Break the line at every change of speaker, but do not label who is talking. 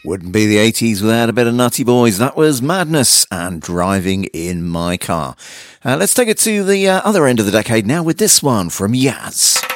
Wouldn't be the 80s without a bit of Nutty Boys. That was Madness and Driving in My Car. Let's take it to the other end of the decade now with this one from Yaz.